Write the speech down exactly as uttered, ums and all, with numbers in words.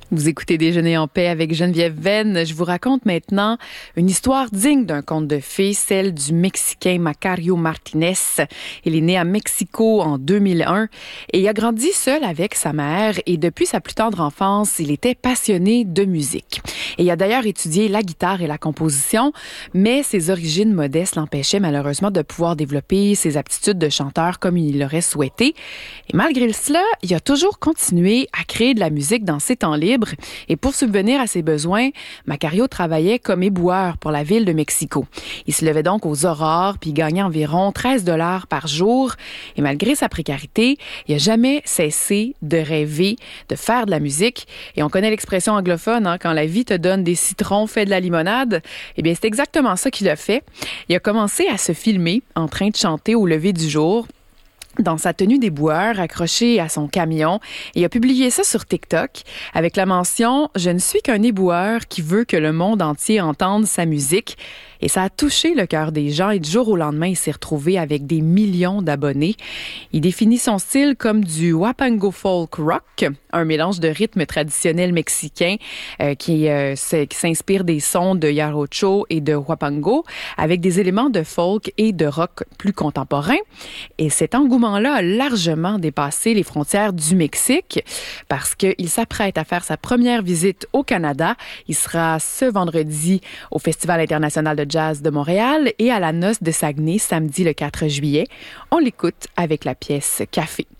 Vous écoutez Déjeuner en paix avec Geneviève Venn. Je vous raconte maintenant une histoire digne d'un conte de fées, celle du Mexicain Macario Martinez. Il est né à Mexico en deux mille un et il a grandi seul avec sa mère et depuis sa plus tendre enfance, il était passionné de musique. Et il a d'ailleurs étudié la guitare et la composition, mais ses origines modestes l'empêchaient malheureusement de pouvoir développer ses aptitudes de chanteur comme il l'aurait souhaité. Et malgré cela, il a toujours continué à créer de la musique dans ses temps libres. Et pour subvenir à ses besoins, Macario travaillait comme éboueur pour la ville de Mexico. Il se levait donc aux aurores puis gagnait environ treize dollars par jour. Et malgré sa précarité, il n'a jamais cessé de rêver de faire de la musique. Et on connaît l'expression anglophone, hein, quand la vie te donne des citrons, fais de la limonade. Eh bien, c'est exactement ça qu'il a fait. Il a commencé à se filmer en train de chanter au lever du jour, dans sa tenue d'éboueur, accrochée à son camion. Et il a publié ça sur TikTok avec la mention « Je ne suis qu'un éboueur qui veut que le monde entier entende sa musique ». Et ça a touché le cœur des gens et du jour au lendemain, il s'est retrouvé avec des millions d'abonnés. Il définit son style comme du Huapango folk rock, un mélange de rythmes traditionnels mexicains euh, qui, euh, qui s'inspire des sons de Jarocho et de Huapango avec des éléments de folk et de rock plus contemporains. Et cet engouement-là a largement dépassé les frontières du Mexique parce qu'il s'apprête à faire sa première visite au Canada. Il sera ce vendredi au Festival international de jazz de Montréal et à la Noce de Saguenay samedi le quatre juillet. On l'écoute avec la pièce Café.